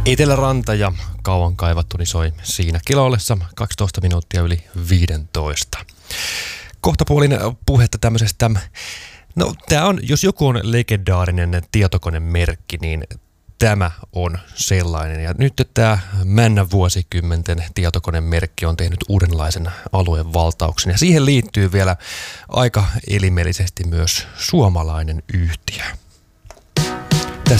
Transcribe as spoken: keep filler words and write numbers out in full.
Eteläranta ja kauan kaivattu niin soi siinä kiloillessa kaksitoista minuuttia yli viisitoista. Kohtapuolin puhetta tämmöisestä, no tämä on, jos joku on legendaarinen tietokonemerkki, niin tämä on sellainen. Ja nyt tämä männä vuosikymmenten tietokonemerkki on tehnyt uudenlaisen aluevaltauksen. Ja siihen liittyy vielä aika elimellisesti myös suomalainen yhtiö.